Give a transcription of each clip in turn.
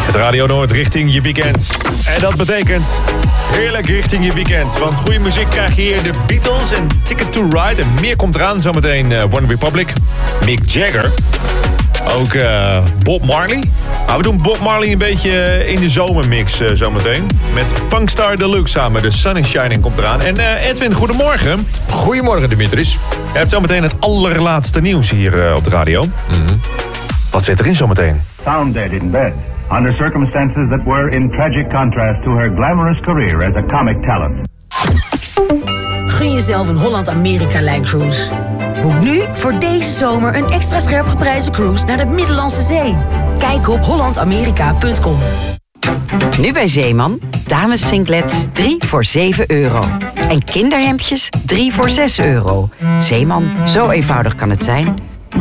Het Radio Noord richting je weekend. En dat betekent heerlijk richting je weekend. Want goede muziek krijg je hier de Beatles en Ticket to Ride. En meer komt eraan, zometeen One Republic, Mick Jagger. Ook Bob Marley. Maar we doen Bob Marley een beetje in de zomermix zometeen. Met Funkstar Deluxe samen. De Sun is Shining komt eraan. En Edwin, goedemorgen. Goedemorgen, Dimitris. Je hebt zometeen het allerlaatste nieuws hier op de radio. Wat zit erin zometeen? Found dead in bed, under circumstances that were in tragic contrast to her glamorous career as a comic talent. Gun jezelf een Holland-Amerika-lijncruise. Boek nu voor deze zomer een extra scherp geprijsde cruise naar de Middellandse Zee. Kijk op hollandamerika.com. Nu bij Zeeman, dames singlets 3 voor €7. En kinderhemdjes 3 voor €6. Zeeman, zo eenvoudig kan het zijn.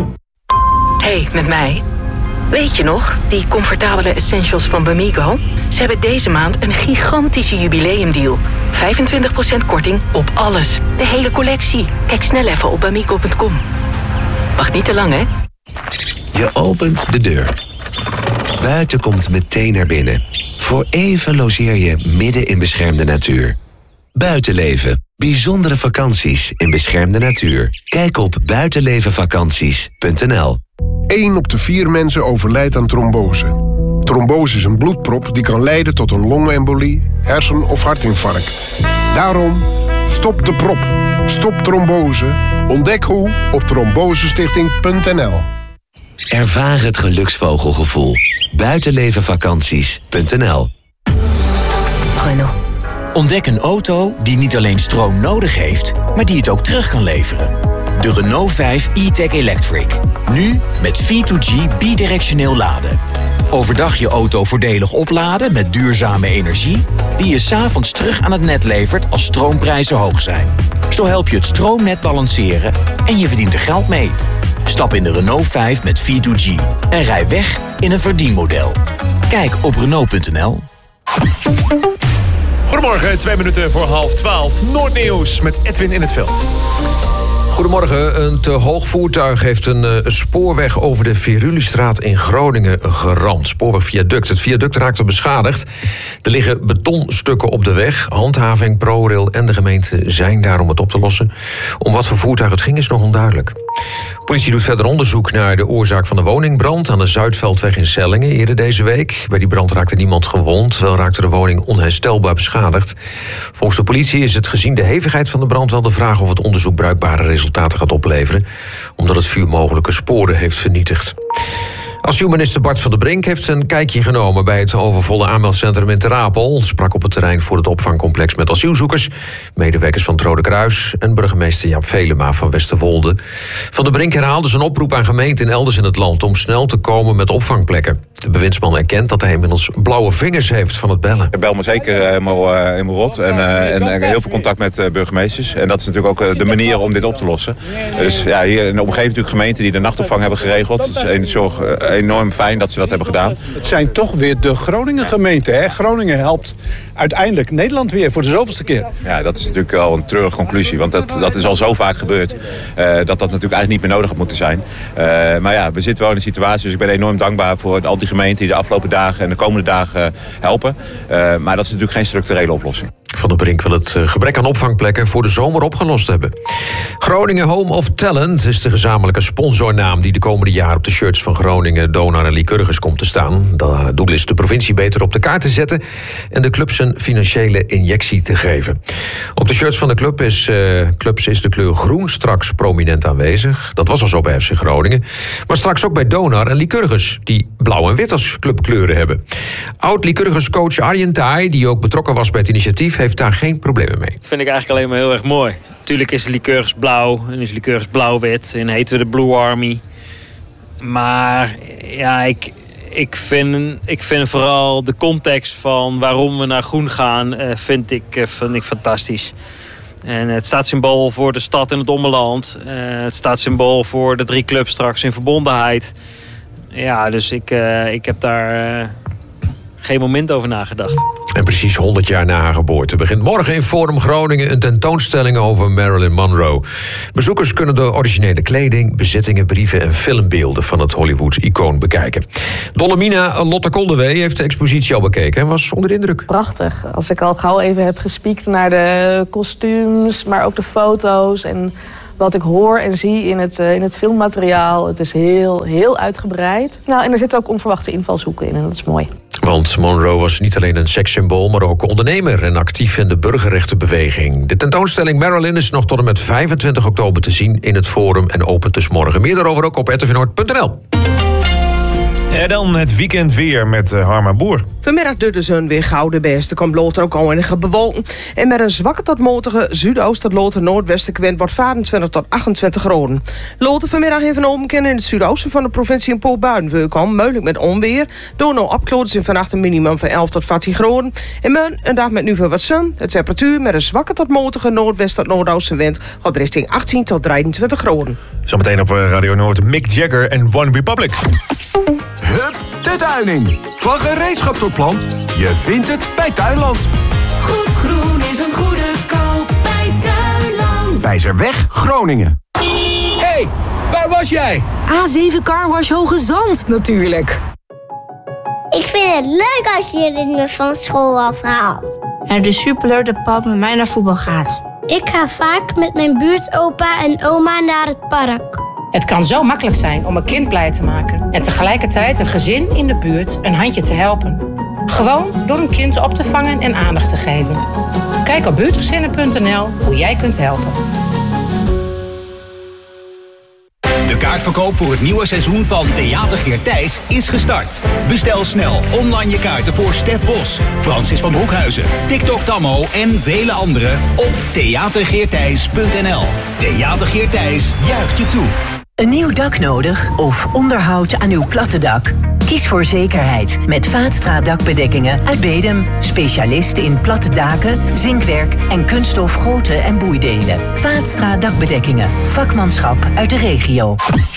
Hey, met mij. Weet je nog, die comfortabele essentials van Bamigo? Ze hebben deze maand een gigantische jubileumdeal. 25% korting op alles. De hele collectie. Kijk snel even op bamigo.com. Wacht niet te lang, hè? Je opent de deur. Buiten komt meteen naar binnen. Voor even logeer je midden in beschermde natuur. Buitenleven. Bijzondere vakanties in beschermde natuur. Kijk op buitenlevenvakanties.nl. 1 op de 4 mensen overlijdt aan trombose. Trombose is een bloedprop die kan leiden tot een longembolie, hersen- of hartinfarct. Daarom, stop de prop. Stop trombose. Ontdek hoe op trombosestichting.nl. Ervaar het geluksvogelgevoel. Buitenlevenvakanties.nl. Renault. Ontdek een auto die niet alleen stroom nodig heeft, maar die het ook terug kan leveren. De Renault 5 e-Tech Electric. Nu met V2G bidirectioneel laden. Overdag je auto voordelig opladen met duurzame energie, die je 's avonds terug aan het net levert als stroomprijzen hoog zijn. Zo help je het stroomnet balanceren en je verdient er geld mee. Stap in de Renault 5 met V2G en rij weg in een verdienmodel. Kijk op Renault.nl. Goedemorgen, 2 minuten voor 11:30. Noordnieuws met Edwin in het veld. Goedemorgen. Een te hoog voertuig heeft een spoorweg over de Virulistraat in Groningen geramd. Spoorwegviaduct. Het viaduct raakte beschadigd. Er liggen betonstukken op de weg. Handhaving, ProRail en de gemeente zijn daar om het op te lossen. Om wat voor voertuig het ging is nog onduidelijk. Politie doet verder onderzoek naar de oorzaak van de woningbrand aan de Zuidveldweg in Sellingen eerder deze week. Bij die brand raakte niemand gewond, wel raakte de woning onherstelbaar beschadigd. Volgens de politie is het gezien de hevigheid van de brand wel de vraag of het onderzoek bruikbare resultaten gaat opleveren, omdat het vuur mogelijke sporen heeft vernietigd. Asielminister Bart van der Brink heeft een kijkje genomen bij het overvolle aanmeldcentrum in Ter Apel. Sprak op het terrein voor het opvangcomplex met asielzoekers, medewerkers van het Rode Kruis en burgemeester Jaap Velema van Westerwolde. Van der Brink herhaalde zijn oproep aan gemeenten elders in het land om snel te komen met opvangplekken. De bewindsman erkent dat hij inmiddels blauwe vingers heeft van het bellen. Ik bel me zeker helemaal rot en heel veel contact met burgemeesters. En dat is natuurlijk ook de manier om dit op te lossen. Dus ja, hier in de omgeving natuurlijk gemeenten die de nachtopvang hebben geregeld. Het is enorm fijn dat ze dat hebben gedaan. Het zijn toch weer de Groningen gemeenten. Hè? Groningen helpt uiteindelijk Nederland weer voor de zoveelste keer. Ja, dat is natuurlijk wel een treurige conclusie. Want dat is al zo vaak gebeurd dat natuurlijk eigenlijk niet meer nodig had moeten zijn. Maar ja, we zitten wel in een situatie. Dus ik ben enorm dankbaar voor al die gemeenten die de afgelopen dagen en de komende dagen helpen. Maar dat is natuurlijk geen structurele oplossing. Van der Brink wil het gebrek aan opvangplekken voor de zomer opgelost hebben. Groningen Home of Talent is de gezamenlijke sponsornaam die de komende jaren op de shirts van Groningen, Donar en Lycurgus komt te staan. Het doel is de provincie beter op de kaart te zetten en de clubs een financiële injectie te geven. Op de shirts van de clubs is de kleur groen straks prominent aanwezig. Dat was al zo bij FC Groningen. Maar straks ook bij Donar en Lycurgus, die blauw en wit als clubkleuren hebben. Oud-Lycurgus-coach Arjen Taai, die ook betrokken was bij het initiatief, heeft daar geen problemen mee. Vind ik eigenlijk alleen maar heel erg mooi. Natuurlijk is Lycurgus blauw en is Lycurgus blauw-wit en heten we de Blue Army. Maar ja, ik vind vooral de context van waarom we naar groen gaan, vind ik fantastisch. En het staat symbool voor de stad en het ommeland. Het staat symbool voor de 3 clubs straks in verbondenheid. Ja, dus ik heb daar geen moment over nagedacht. En precies 100 jaar na haar geboorte begint morgen in Forum Groningen een tentoonstelling over Marilyn Monroe. Bezoekers kunnen de originele kleding, bezittingen, brieven en filmbeelden van het Hollywood-icoon bekijken. Dolomina Lotte Koldewee heeft de expositie al bekeken en was onder de indruk. Prachtig. Als ik al gauw even heb gespiekt naar de kostuums, maar ook de foto's en wat ik hoor en zie in het filmmateriaal. Het is heel, heel uitgebreid. Nou, en er zitten ook onverwachte invalshoeken in en dat is mooi. Want Monroe was niet alleen een sekssymbool, maar ook ondernemer en actief in de burgerrechtenbeweging. De tentoonstelling Marilyn is nog tot en met 25 oktober te zien in het Forum en opent dus morgen. Meer daarover ook op rtvnoord.nl. En dan het weekend weer met Harma Boer. Vanmiddag doet de zon weer gauw de beste. Kan bloot ook al enige bewolken. En met een zwakke tot matige zuidoost tot lote noordwestenwind wordt 25 tot 28 graden. Loten vanmiddag even openkennen in het zuidoosten van de provincie en Poolbuitenveul kan. Mogelijk met onweer. Door nou opkloten in vannacht een minimum van 11 tot 14 graden. En een dag met nu veel wat zon. De temperatuur met een zwakke tot matige noordwest tot noordoostenwind gaat richting 18 tot 23 graden. Zometeen op Radio Noord Mick Jagger en One Republic. Hup, de tuining. Van gereedschap tot plant. Je vindt het bij Tuinland. Goed groen is een goede koop bij Tuinland. Wijzerweg, Groningen. Hey, waar was jij? A7 Carwash Hoge Zand, natuurlijk. Ik vind het leuk als je me van school afhaalt. Het is superleuk dat papa met mij naar voetbal gaat. Ik ga vaak met mijn buurtopa en oma naar het park. Het kan zo makkelijk zijn om een kind blij te maken en tegelijkertijd een gezin in de buurt een handje te helpen. Gewoon door een kind op te vangen en aandacht te geven. Kijk op buurtgezinnen.nl hoe jij kunt helpen. De kaartverkoop voor het nieuwe seizoen van Theater Geert Thijs is gestart. Bestel snel online je kaarten voor Stef Bos, Francis van Broekhuizen, TikTok Tammo en vele anderen op theatergeerthijs.nl. Theater Geert Thijs juicht je toe. Een nieuw dak nodig of onderhoud aan uw platte dak? Kies voor zekerheid met Vaatstra dakbedekkingen uit Bedum. Specialist in platte daken, zinkwerk en kunststof goten en boeidelen. Vaatstra dakbedekkingen. Vakmanschap uit de regio.